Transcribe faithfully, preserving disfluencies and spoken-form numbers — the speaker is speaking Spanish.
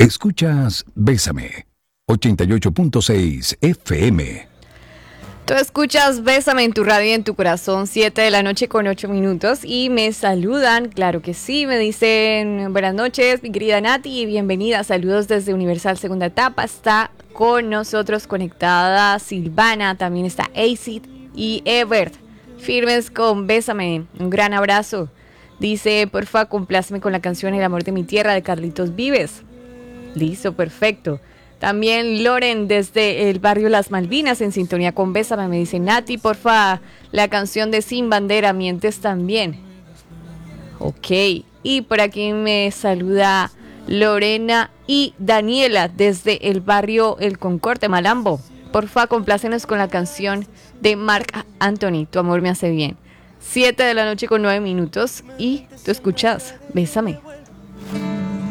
Escuchas Bésame, ochenta y ocho punto seis F M. Tú escuchas Bésame en tu radio y en tu corazón, siete de la noche con ocho minutos, y me saludan, claro que sí, me dicen buenas noches, mi querida Nati, y bienvenida, saludos desde Universal Segunda Etapa, está con nosotros conectada Silvana, también está Acid y Ebert, firmes con Bésame, un gran abrazo. Dice, porfa, compláceme con la canción El amor de mi tierra de Carlitos Vives. Listo, perfecto. También Loren desde el barrio Las Malvinas en sintonía con Bésame me dice, Nati, porfa, la canción de Sin Bandera, mientes también. Ok, y por aquí me saluda Lorena y Daniela desde el barrio El Concorde, Malambo. Porfa, complácenos con la canción de Marc Anthony, Tu amor me hace bien. siete de la noche con nueve minutos y tú escuchas Bésame.